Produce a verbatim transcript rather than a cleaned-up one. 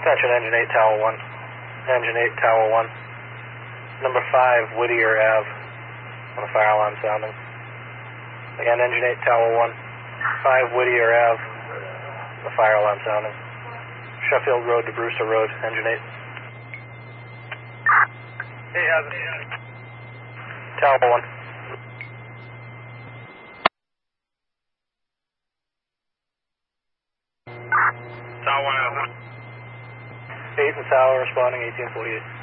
Dispatch at Engine eight, Tower one. Engine eight, Tower one. Number five, Whittier Ave, on the fire alarm sounding. Again, Engine eight, Tower one. five, Whittier Ave, the fire alarm sounding. Sheffield Road to Brewster Road, Engine eight. Hey, how's it? Tower one. Tower one, how's it? eight and Tower responding, eighteen forty-eight.